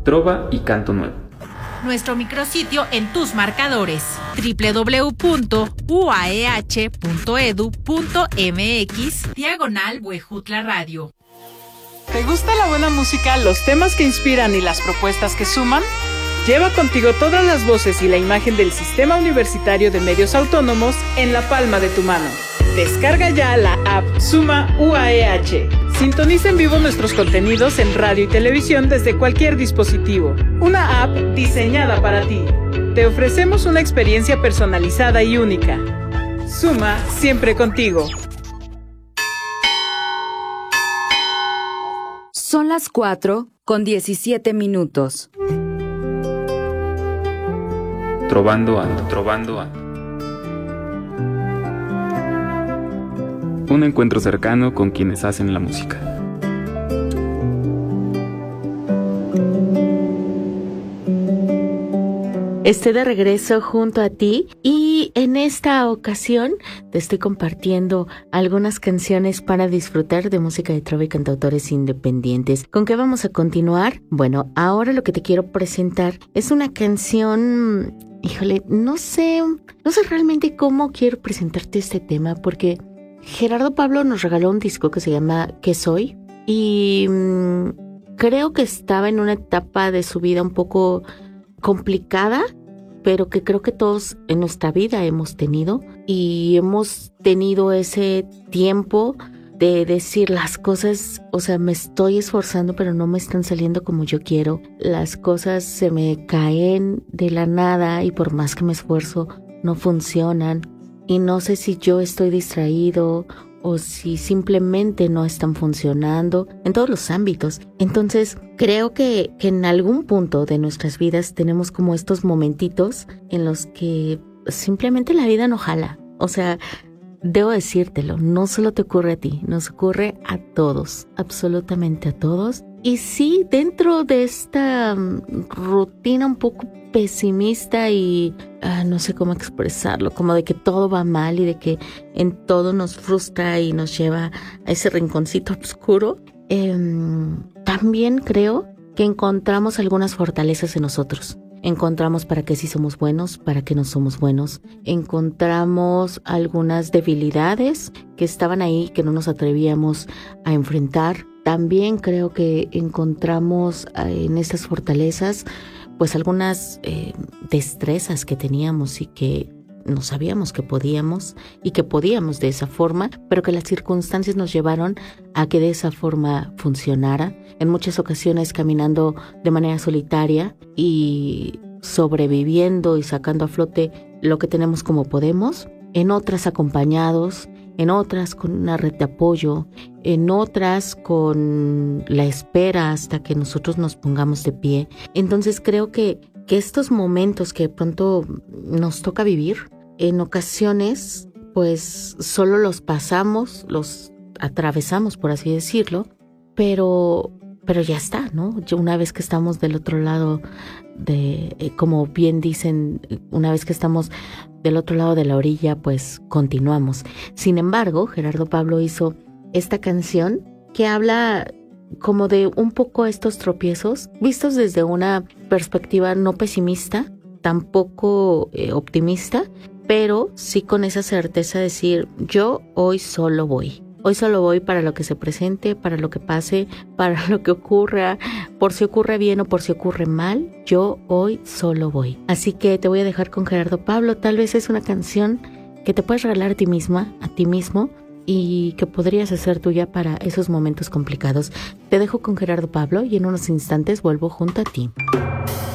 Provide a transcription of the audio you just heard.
trova y canto nuevo. Nuestro micrositio en tus marcadores: www.uaeh.edu.mx/Huejutla Radio. ¿Te gusta la buena música, los temas que inspiran y las propuestas que suman? Lleva contigo todas las voces y la imagen del Sistema Universitario de Medios Autónomos en la palma de tu mano. Descarga ya la app Suma UAEH. Sintoniza en vivo nuestros contenidos en radio y televisión desde cualquier dispositivo. Una app diseñada para ti. Te ofrecemos una experiencia personalizada y única. Suma, siempre contigo. Son las 4:17. Trovando ando. Un encuentro cercano con quienes hacen la música. Estoy de regreso junto a ti y en esta ocasión te estoy compartiendo algunas canciones para disfrutar de música de trova y cantautores independientes. ¿Con qué vamos a continuar? Bueno, ahora lo que te quiero presentar es una canción, híjole, no sé realmente cómo quiero presentarte este tema, porque Gerardo Pablo nos regaló un disco que se llama ¿Qué soy? Y creo que estaba en una etapa de su vida un poco complicada, pero que creo que todos en nuestra vida hemos tenido, y hemos tenido ese tiempo de decir las cosas, o sea, me estoy esforzando pero no me están saliendo como yo quiero, las cosas se me caen de la nada y por más que me esfuerzo no funcionan, y no sé si yo estoy distraído o si simplemente no están funcionando en todos los ámbitos. Entonces, creo que en algún punto de nuestras vidas tenemos como estos momentitos en los que simplemente la vida no jala. O sea, debo decírtelo, no solo te ocurre a ti, nos ocurre a todos, absolutamente a todos. Y sí, dentro de esta rutina un poco pesimista y no sé cómo expresarlo, como de que todo va mal y de que en todo nos frustra y nos lleva a ese rinconcito oscuro, también creo que encontramos algunas fortalezas en nosotros. Encontramos para qué sí somos buenos, para qué no somos buenos. Encontramos algunas debilidades que estaban ahí, que no nos atrevíamos a enfrentar. También creo que encontramos en estas fortalezas pues algunas destrezas que teníamos y que no sabíamos que podíamos y que podíamos de esa forma, pero que las circunstancias nos llevaron a que de esa forma funcionara. En muchas ocasiones caminando de manera solitaria y sobreviviendo y sacando a flote lo que tenemos como podemos, en otras acompañados, en otras con una red de apoyo, en otras con la espera hasta que nosotros nos pongamos de pie. Entonces creo que estos momentos que de pronto nos toca vivir, en ocasiones pues solo los pasamos, los atravesamos, por así decirlo, pero ya está, ¿no? Una vez que estamos del otro lado como bien dicen, una vez que estamos del otro lado de la orilla, pues continuamos. Sin embargo, Gerardo Pablo hizo esta canción que habla como de un poco estos tropiezos, vistos desde una perspectiva no pesimista, tampoco optimista, pero sí con esa certeza de decir, yo hoy solo voy. Hoy solo voy para lo que se presente, para lo que pase, para lo que ocurra, por si ocurre bien o por si ocurre mal, yo hoy solo voy. Así que te voy a dejar con Gerardo Pablo. Tal vez es una canción que te puedes regalar a ti misma, a ti mismo, y que podrías hacer tuya para esos momentos complicados. Te dejo con Gerardo Pablo y en unos instantes vuelvo junto a ti.